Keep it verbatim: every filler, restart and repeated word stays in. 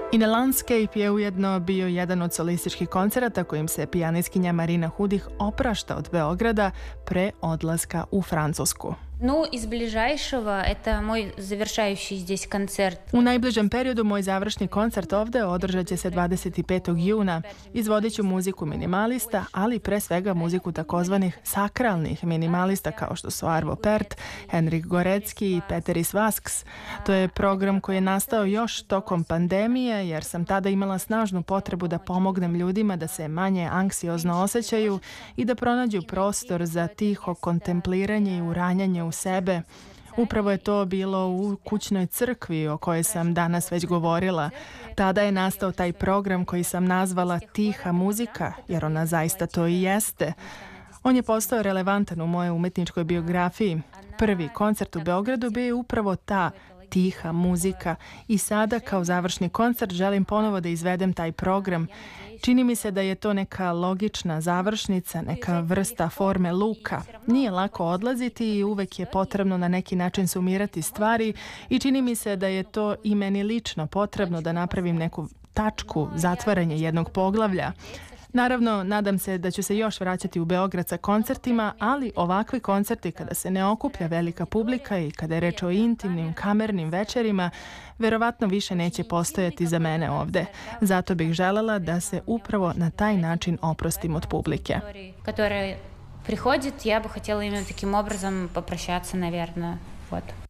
In a Landscape je ujedno bio jedan od solističkih koncerata kojim se pijanistkinja Marina Hudih oprašta od Beograda pre odlaska u Francusku. Ну, из ближайшего это мой завершающий здесь концерт. U najbližem periodu moj završni koncert ovde održat će se dvadeset petog juna. Izvodit ću muziku minimalista, ali pre svega muziku takozvanih sakralnih minimalista kao što su Arvo Pärt, Henrik Gorecki i Peteris Vasks. To je program koji je nastao još tokom pandemije, jer sam tada imala snažnu potrebu da pomognem ljudima da se manje anksiozno osjećaju i da pronađu prostor za tiho kontempliranje i uranjanje u sebe. Upravo je to bilo u kućnoj crkvi o kojoj sam danas već govorila. Tada je nastao taj program koji sam nazvala Tiha muzika, jer ona zaista to i jeste. On je postao relevantan u mojoj umetničkoj biografiji. Prvi koncert u Beogradu bio je upravo ta tiha muzika i sada kao završni koncert želim ponovo da izvedem taj program. Čini mi se da je to neka logična završnica, neka vrsta forme luka. Nije lako odlaziti i uvek je potrebno na neki način sumirati stvari i čini mi se da je to i meni lično potrebno da napravim neku tačku, zatvaranje jednog poglavlja. Naravno, nadam se da ću se još vraćati u Beograd sa koncertima, ali ovakvi koncerti kada se ne okuplja velika publika i kada je reč o intimnim, kamernim večerima, verovatno više neće postojati za mene ovde. Zato bih želela da se upravo na taj način oprostim od publike. Которые приходят, я бы хотела именно таким образом попрощаться, наверное. Вот.